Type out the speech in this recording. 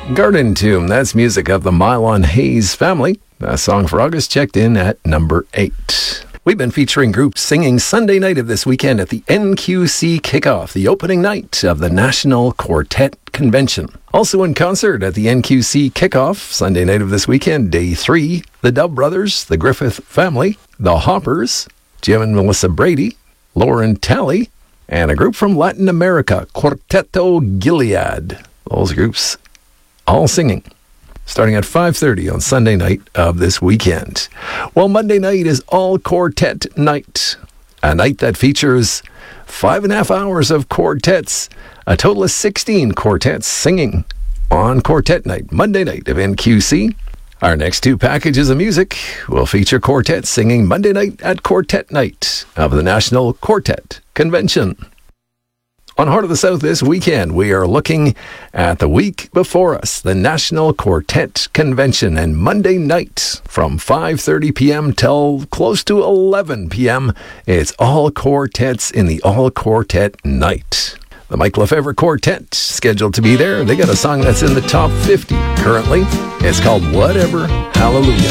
Garden Tomb, that's music of the Mylon Hayes family. A song for August checked in at number 8. We've been featuring groups singing Sunday night of this weekend at the NQC Kickoff, the opening night of the National Quartet Convention. Also in concert at the NQC Kickoff, Sunday night of this weekend, day 3, the Dub Brothers, the Griffith Family, the Hoppers, Jim and Melissa Brady, Lauren Talley, and a group from Latin America, Quarteto Gilead. Those groups all singing, starting at 5:30 on Sunday night of this weekend. Well, Monday night is all quartet night, a night that features 5.5 hours of quartets, a total of 16 quartets singing on quartet night, Monday night of NQC. Our next 2 packages of music will feature quartets singing Monday night at quartet night of the National Quartet Convention. On Heart of the South this weekend, we are looking at the week before us, the National Quartet Convention, and Monday night from 5:30 p.m. till close to 11 p.m., it's all quartets in the all quartet night. The Mike Lefevre Quartet scheduled to be there. They got a song that's in the top 50 currently. It's called Whatever Hallelujah.